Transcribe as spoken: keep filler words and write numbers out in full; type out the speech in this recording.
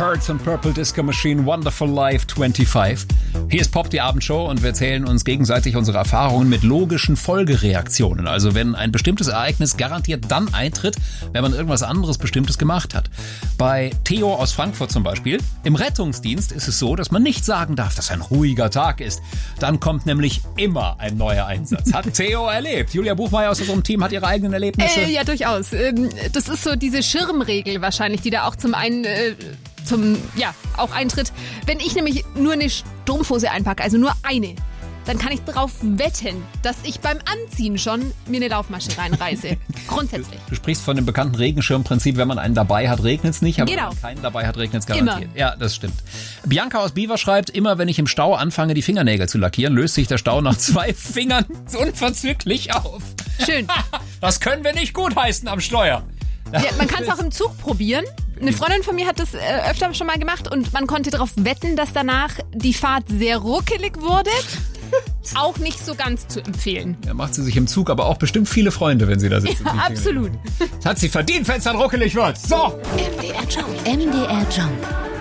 Kurtz und Purple Disco Machine, Wonderful Life fünfundzwanzig. Hier ist Pop, die Abendshow, und wir erzählen uns gegenseitig unsere Erfahrungen mit logischen Folgereaktionen. Also wenn ein bestimmtes Ereignis garantiert dann eintritt, wenn man irgendwas anderes Bestimmtes gemacht hat. Bei Theo aus Frankfurt zum Beispiel. Im Rettungsdienst ist es so, dass man nicht sagen darf, dass ein ruhiger Tag ist. Dann kommt nämlich immer ein neuer Einsatz. Hat Theo erlebt. Julia Buchmeier aus unserem Team hat ihre eigenen Erlebnisse. Äh, ja, durchaus. Das ist so diese Schirmregel wahrscheinlich, die da auch zum einen äh, zum ja auch eintritt. Wenn ich nämlich nur eine Strumpfhose einpacke, also nur eine, dann kann ich darauf wetten, dass ich beim Anziehen schon mir eine Laufmasche reinreiße. Grundsätzlich. Du sprichst von dem bekannten Regenschirmprinzip, wenn man einen dabei hat, regnet es nicht, aber genau. wenn man keinen dabei hat, regnet es garantiert. Immer. Ja, das stimmt. Bianca aus Biewer schreibt, immer wenn ich im Stau anfange, die Fingernägel zu lackieren, löst sich der Stau nach zwei Fingern unverzüglich auf. Schön. Das können wir nicht gutheißen am Steuer. Ja, man kann es auch im Zug probieren. Eine Freundin von mir hat das äh, öfter schon mal gemacht und man konnte darauf wetten, dass danach die Fahrt sehr ruckelig wurde. Auch nicht so ganz zu empfehlen. Ja, macht sie sich im Zug aber auch bestimmt viele Freunde, wenn sie da sitzt. Ja, absolut. Das hat sie verdient, wenn es dann ruckelig wird. So! M D R Jump. M D R Jump.